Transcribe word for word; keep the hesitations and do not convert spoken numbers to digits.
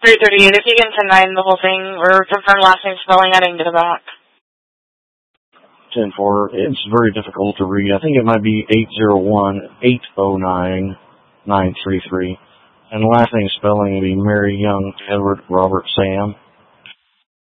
three thirty-eight. If you can ten nine the whole thing, or confirm last name spelling, I didn't get it back. ten four. It's very difficult to read. I think it might be eight zero one, eight zero nine, nine three three. And the last name spelling would be Mary Young, Edward, Robert, Sam.